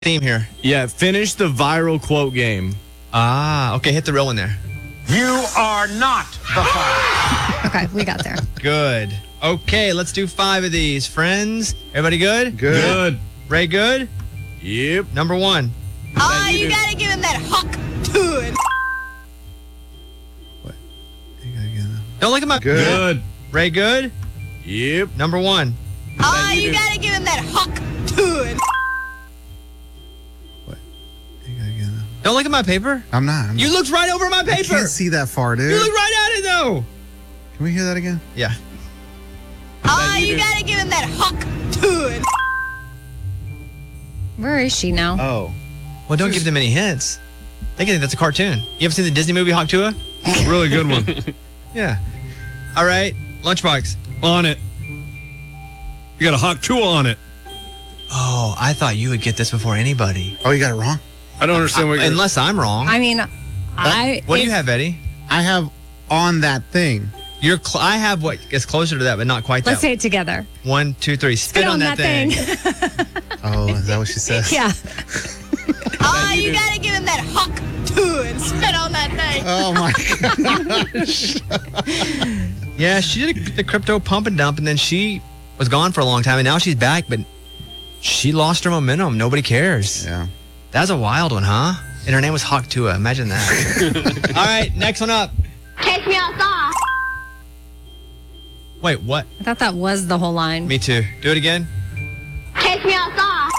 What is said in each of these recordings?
theme here. Yeah, finish the viral quote game. Ah, okay, hit the real one there. You are not the fire. Okay, we got there. Good. Okay, let's do 5 of these. Friends, everybody good? Good. Ray good? Yep. Number 1. Oh, you gotta give him that hawk to it. Don't look at my... Good. Ray good? Yep. Number 1. Oh, you gotta give him that hawk to it. Don't look at my paper. I'm not. You looked right over my I paper. can't see that far, dude. You looked right at it, though. Can we hear that again? Yeah. Oh, you gotta give him that hawk to it. Where is she now? Oh. Well, don't give them any hints. They can think that's a cartoon. You ever seen the Disney movie Hawk Tuah? Really good one. Yeah. All right. Lunchbox. On it. You got a Hawk Tuah on it. Oh, I thought you would get this before anybody. Oh, you got it wrong? I don't understand what you're... Unless I'm wrong. I mean, What do you have, Eddie? I have on that thing. I have what is closer to that, but not quite let's that. say it together. 1, 2, 3. Spit on that thing. Oh, is that what she says? Yeah. Oh, you gotta give him that hawk to it. Spit on that thing. Oh, my God. Yeah, she did the crypto pump and dump, and then she was gone for a long time, and now she's back, but she lost her momentum. Nobody cares. Yeah. That was a wild one, huh? And her name was Hawk Tuah. Imagine that. All right, next one up. Catch me outside. Wait, what? I thought that was the whole line. Me too. Do it again. Catch me outside.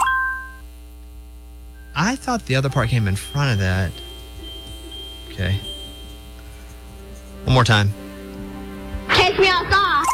I thought the other part came in front of that. Okay. One more time. Catch me outside.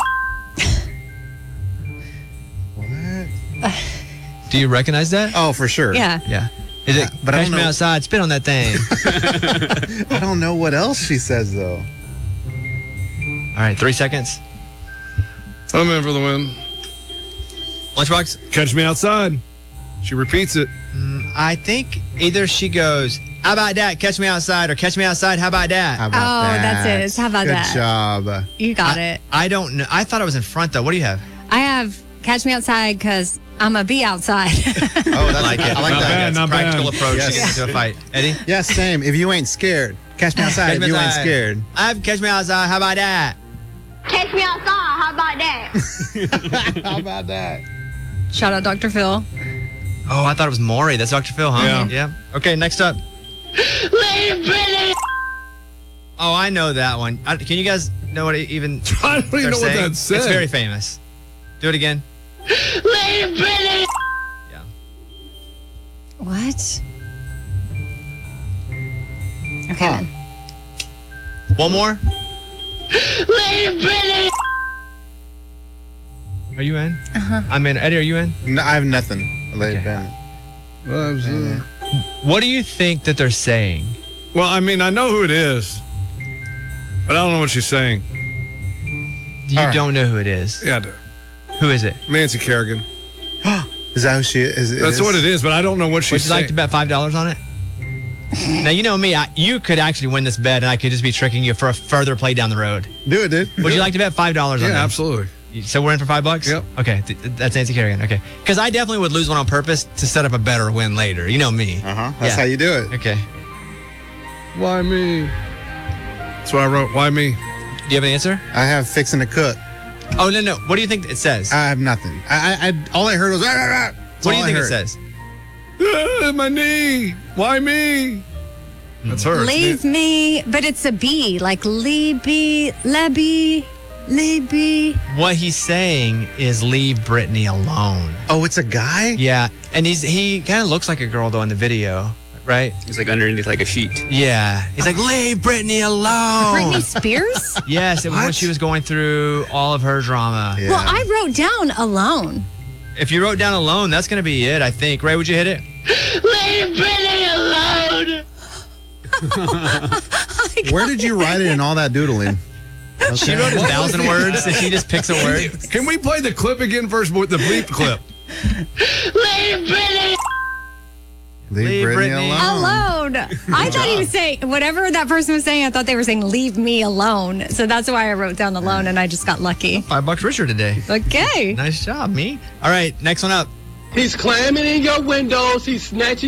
What? Do you recognize that? Oh, for sure. Yeah. Yeah. Is it, but I catch don't me know- outside, spit on that thing. I don't know what else she says, though. All right, 3 seconds. I'm in for the win. Lunchbox? Catch me outside. She repeats it. I think either she goes, how about that? Catch me outside, or catch me outside, how about that? How about that? that's it. It's how about Good that. job. You got it. I don't know. I thought it was in front, though. What do you have? I have catch me outside because I'm a bee outside. Oh, that's I like it. I like Not that. bad, It's a not practical bad. approach Yes. to get into a fight. Eddie? Yeah, same. If you ain't scared, catch me outside. Catch If me you ain't outside. scared. I have catch me outside, how about that? Catch me outside. How about that? How about that? Shout out Dr. Phil. Oh, I thought it was Maury. That's Dr. Phil, huh? Yeah. Okay, next up. Oh, I know that one. Can you guys know what it even I don't even they're know what saying? that said. It's very famous. Do it again. Yeah. What? Okay, then. One more. Are you in? Uh-huh. I'm in. Eddie, are you in? No, I have nothing. Let it Okay. bend. What do you think that they're saying? Well, I mean, I know who it is, but I don't know what she's saying. You All right. don't know who it is. Yeah, I do. Who is it? Nancy Kerrigan. Is that who she is? That's what it is, but I don't know what she's Would you saying. like to bet $5 on it? Now, you know me. You could actually win this bet, and I could just be tricking you for a further play down the road. Do it, dude. Would you like to bet $5 on Yeah, that? absolutely. So we're in for $5? Yep. Okay, that's Nancy Kerrigan. Okay. Because I definitely would lose one on purpose to set up a better win later. You know me. Uh-huh. That's Yeah. how you do it. Okay. Why me? That's what I wrote. Why me? Do you have an answer? I have fixing to cook. Oh, no. What do you think it says? I have nothing. I all I heard was. That's What do you all I think it heard. says? My knee. Why me? That's her. Leave me, but it's a bee. Like Libby, Lebby, Libby. What he's saying is leave Brittany alone. Oh, it's a guy? Yeah. And he kind of looks like a girl, though, in the video, right? He's like underneath like a sheet. Yeah. He's like, leave Brittany alone. Britney Spears? Yes, it was when What? she was going through all of her drama. Yeah. Well, I wrote down alone. If you wrote down alone, that's going to be it, I think. Ray, would you hit it? Where did you write it in all that doodling? She wrote 1,000 words, and she just picks a word. Can we play the clip again first? The bleep clip. Leave Brittany Brittany alone. Alone. I thought he was saying, whatever that person was saying, I thought they were saying, leave me alone. So that's why I wrote down alone, and I just got lucky. $5 richer today. Okay. Nice job, me. All right, next one up. He's climbing in your windows. He's snatching